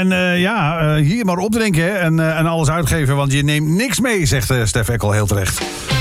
En hier maar opdrinken hè, en alles uitgeven, want je neemt niks mee, zegt Stef Eckel heel terecht.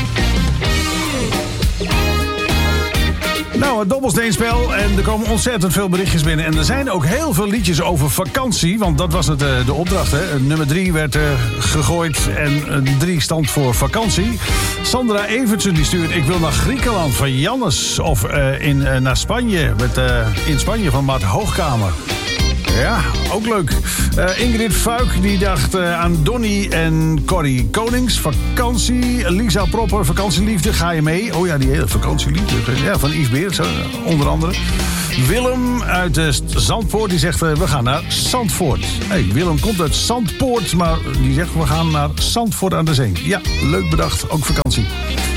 Nou, het dobbelsteenspel en er komen ontzettend veel berichtjes binnen. En er zijn ook heel veel liedjes over vakantie, want dat was de opdracht. Hè. Nummer 3 werd gegooid en 3 stand voor vakantie. Sandra Evertsen die stuurt: ik wil naar Griekenland van Jannes. Of naar Spanje, in Spanje van Mart Hoogkamer. Ja, ook leuk. Ingrid Fuik die dacht aan Donnie en Corrie Konings. Vakantie. Lisa Propper, vakantieliefde. Ga je mee? Oh ja, die hele vakantieliefde. Ja, van Yves Beers, onder andere. Willem uit Zandpoort die zegt: we gaan naar Zandvoort. Hey, Willem komt uit Zandpoort, maar die zegt: we gaan naar Zandvoort aan de Zee. Ja, leuk bedacht. Ook vakantie.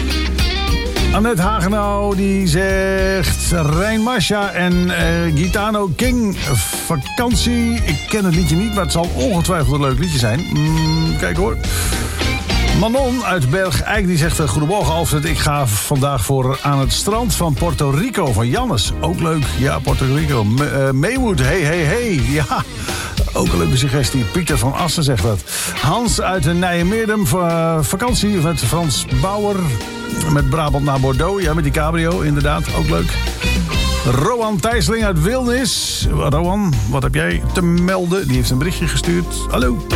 Annette Hagenau die zegt: Rijn Masha en Gitano King, vakantie. Ik ken het liedje niet, maar het zal ongetwijfeld een leuk liedje zijn. Kijk hoor. Manon uit Berg-Eik die zegt: goedemorgen Alfred, ik ga vandaag voor aan het strand van Puerto Rico van Jannes. Ook leuk, ja, Puerto Rico. Maywood, hey. Ja, ook een leuke suggestie. Pieter van Assen zegt dat. Hans uit Nijmeerdem, vakantie met Frans Bauer. Met Brabant naar Bordeaux, ja, met die cabrio, inderdaad, ook leuk. Rowan Thijsling uit Wilnis. Rowan, wat heb jij te melden? Die heeft een berichtje gestuurd. Hallo.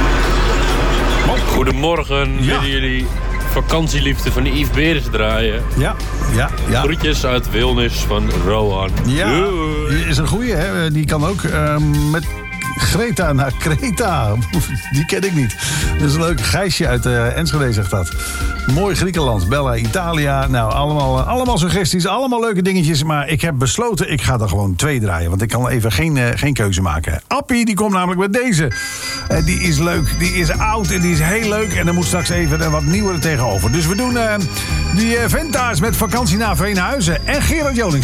Goedemorgen, willen jullie vakantieliefde van Yves Beers draaien? Ja. Groetjes uit Wilnis van Rowan. Ja, die is een goeie, hè? Die kan ook met Greta naar Kreta. Die ken ik niet. Dat is een leuk. Gijsje uit Enschede zegt dat. Mooi Griekenland, Bella Italia. Nou, allemaal suggesties, allemaal leuke dingetjes. Maar ik heb besloten, ik ga er gewoon 2 draaien. Want ik kan even geen keuze maken. Appie, die komt namelijk met deze. Die is leuk, die is oud en die is heel leuk. En er moet straks even wat nieuwere tegenover. Dus we doen die Venta's met vakantie naar Veenhuizen. En Gerard Joling.